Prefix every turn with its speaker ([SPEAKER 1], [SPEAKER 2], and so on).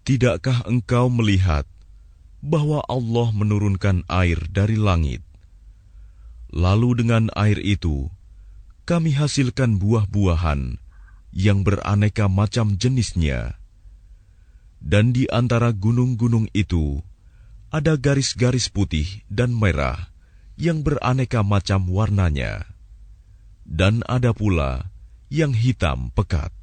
[SPEAKER 1] Tidakkah engkau melihat bahwa Allah menurunkan air dari langit? Lalu dengan air itu, kami hasilkan buah-buahan yang beraneka macam jenisnya. Dan di antara gunung-gunung itu, ada garis-garis putih dan merah yang beraneka macam warnanya. Dan ada pula yang hitam pekat.